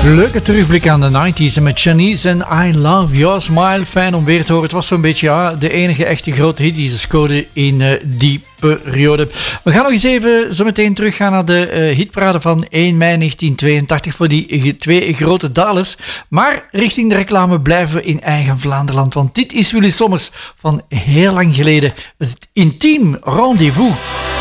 Leuke terugblik aan de 90s met Janice en I Love Your Smile. Fijn om weer te horen. Het was zo'n beetje de enige echte grote hit die ze scoorden in die periode. We gaan nog eens even zo meteen teruggaan naar de hitparade van 1 mei 1982 voor die twee grote dalers. Maar richting de reclame blijven we in eigen Vlaanderland. Want dit is Willy Sommers van heel lang geleden. Het Intiem Rendezvous.